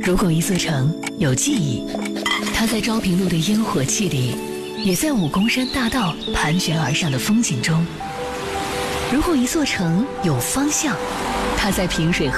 如果一座城有记忆，它在昭平路的烟火气里，也在武功山大道盘旋而上的风景中。如果一座城有方向，它在平水